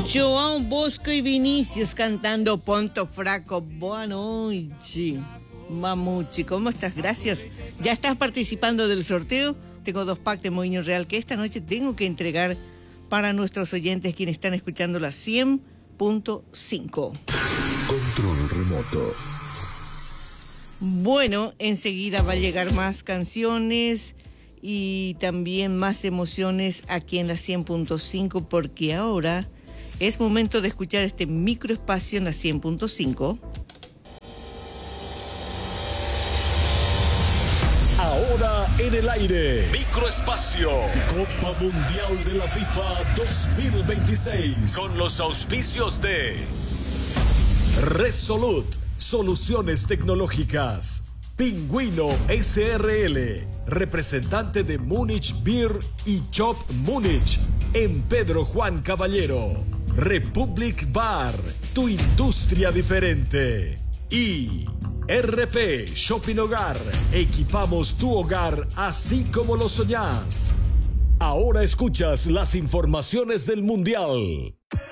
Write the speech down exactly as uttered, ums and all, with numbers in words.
João Bosco y Vinicius cantando Ponto Fraco. Boa noite, Mamuchi. ¿Cómo estás? Gracias. ¿Ya estás participando del sorteo? Tengo dos packs de Moinho Real que esta noche tengo que entregar para nuestros oyentes quienes están escuchando la cien punto cinco. Control remoto. Bueno, enseguida va a llegar más canciones y también más emociones aquí en la cien punto cinco, porque ahora es momento de escuchar este microespacio en la cien punto cinco. Ahora en el aire, microespacio, Copa Mundial de la FIFA dos mil veintiséis, con los auspicios de Resolute, soluciones tecnológicas, Pingüino S R L, representante de Múnich Beer y Shop Múnich, en Pedro Juan Caballero, Republic Bar, tu industria diferente, y R P Shopping Hogar, equipamos tu hogar así como lo soñás. Ahora escuchas las informaciones del Mundial.